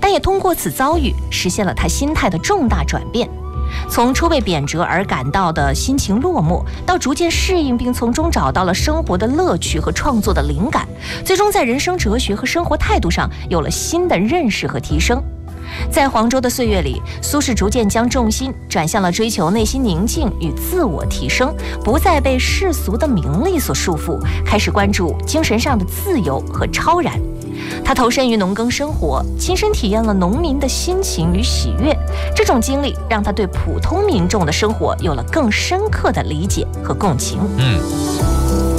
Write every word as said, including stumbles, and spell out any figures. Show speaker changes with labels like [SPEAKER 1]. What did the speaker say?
[SPEAKER 1] 但也通过此遭遇实现了他心态的重大转变。从初为贬谪而感到的心情落寞，到逐渐适应并从中找到了生活的乐趣和创作的灵感，最终在人生哲学和生活态度上有了新的认识和提升。在黄州的岁月里，苏轼逐渐将重心转向了追求内心宁静与自我提升，不再被世俗的名利所束缚，开始关注精神上的自由和超然。他投身于农耕生活，亲身体验了农民的心情与喜悦，这种经历让他对普通民众的生活有了更深刻的理解和共情。
[SPEAKER 2] 嗯。